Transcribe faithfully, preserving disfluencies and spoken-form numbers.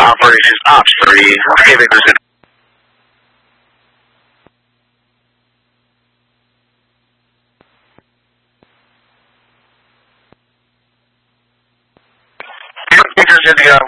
Operations Ops three. Okay, Victor's good. Victor's good to go.